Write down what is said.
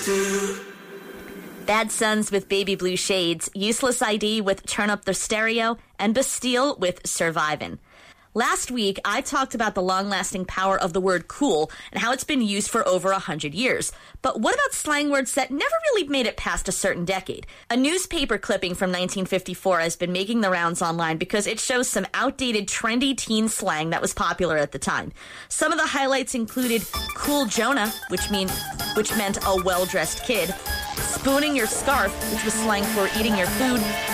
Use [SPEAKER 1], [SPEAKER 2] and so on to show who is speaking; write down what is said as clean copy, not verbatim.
[SPEAKER 1] Bad Sons with Baby Blue Shades, Useless ID with Turn Up the Stereo, and Bastille with Survivin'. Last week, I talked about the long-lasting power of the word cool and how it's been used for over 100 years. But what about slang words that never really made it past a certain decade? A newspaper clipping from 1954 has been making the rounds online because it shows some outdated, trendy teen slang that was popular at the time. Some of the highlights included Cool Jonah, which meant a well-dressed kid, spooning your scarf, which was slang for eating your food,